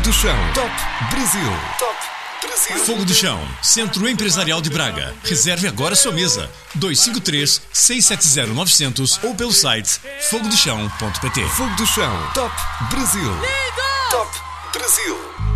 do Chão. Top Brasil. Top Brasil. Fogo do Chão, Centro Empresarial de Braga. Reserve agora sua mesa. 253-670-900 ou pelo site fogodochão.pt. Fogo do Chão. Top Brasil. Top Brasil.